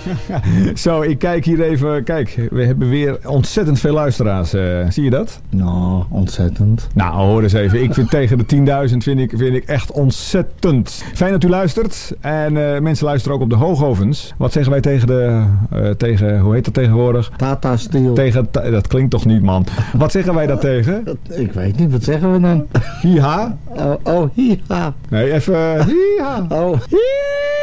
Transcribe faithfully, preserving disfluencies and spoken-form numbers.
Zo, ik kijk hier even. Kijk, we hebben weer ontzettend veel luisteraars. Uh, zie je dat? Nou, ontzettend. Nou, hoor eens even. Ik vind tegen de tienduizend vind ik, vind ik echt ontzettend. Fijn dat u luistert. En uh, mensen luisteren ook op de Hoogovens. Wat zeggen wij tegen de... Uh, tegen, hoe heet dat tegenwoordig? Tata Steel. Tegen, ta- dat klinkt toch niet, man. Wat zeggen wij daar tegen? Ik weet niet, wat zeggen we dan? Hiha? Oh, oh hiha. Nee, even... Hiha. Oh, hiha.